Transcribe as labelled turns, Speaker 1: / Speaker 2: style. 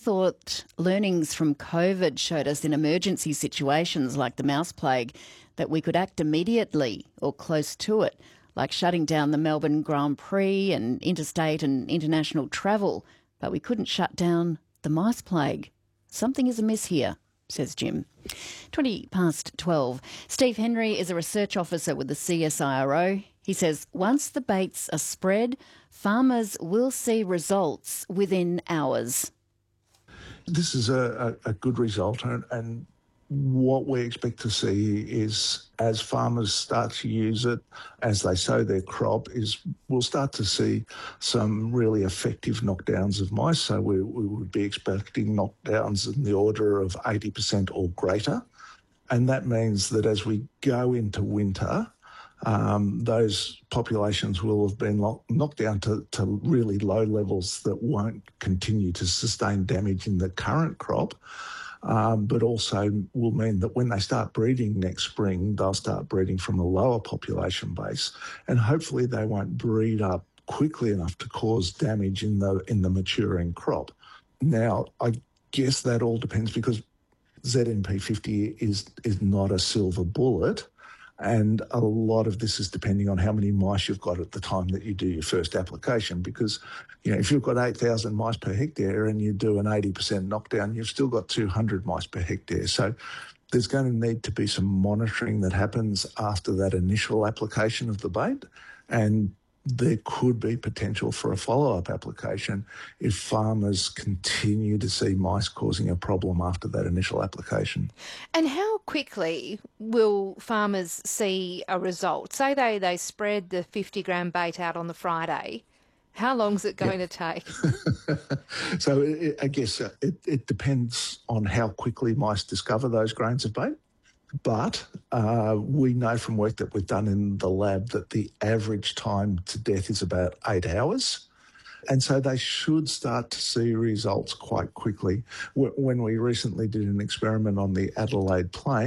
Speaker 1: thought learnings from COVID showed us in emergency situations like the mouse plague that we could act immediately or close to it, like shutting down the Melbourne Grand Prix and interstate and international travel, but we couldn't shut down the mice plague. Something is amiss here, says Jim. 12:20. Steve Henry is a research officer with the CSIRO. He says once the baits are spread, farmers will see results within hours.
Speaker 2: This is a good result, and what we expect to see is as farmers start to use it, as they sow their crop, is we'll start to see some really effective knockdowns of mice. So we would be expecting knockdowns in the order of 80% or greater. And that means that as we go into winter, those populations will have been knocked down to really low levels that won't continue to sustain damage in the current crop, but also will mean that when they start breeding next spring, they'll start breeding from a lower population base, and hopefully they won't breed up quickly enough to cause damage in the maturing crop. Now, I guess that all depends because ZNP50 is not a silver bullet. And a lot of this is depending on how many mice you've got at the time that you do your first application. Because, if you've got 8,000 mice per hectare and you do an 80% knockdown, you've still got 200 mice per hectare. So there's going to need to be some monitoring that happens after that initial application of the bait. And there could be potential for a follow-up application if farmers continue to see mice causing a problem after that initial application.
Speaker 3: And how quickly will farmers see a result? Say they spread the 50-gram bait out on the Friday. How long is it going to take?
Speaker 2: So I guess it depends on how quickly mice discover those grains of bait. But we know from work that we've done in the lab that the average time to death is about 8 hours. And so they should start to see results quite quickly. When we recently did an experiment on the Adelaide Plain,